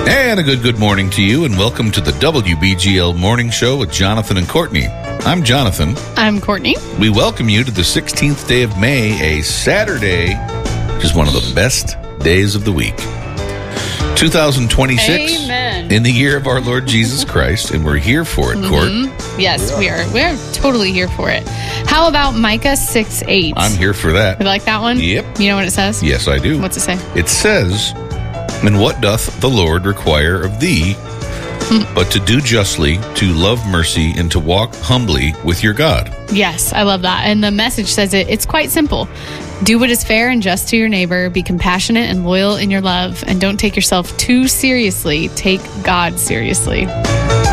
And a good morning to you, and welcome to the WBGL Morning Show with Jonathan and Courtney. I'm Jonathan. I'm Courtney. We welcome you to the 16th day of May, a Saturday, which is one of the best days of the week. 2026, Amen. In the year of our Lord Jesus Christ, and we're here for it, Court. Yes, we are. We're totally here for it. How about Micah 6:8? I'm here for that. You like that one? Yep. You know what it says? Yes, I do. What's it say? It says, "And what doth the Lord require of thee, but to do justly, to love mercy, and to walk humbly with your God?" Yes, I love that. And the message says it's quite simple. Do what is fair and just to your neighbor. Be compassionate and loyal in your love. And don't take yourself too seriously. Take God seriously.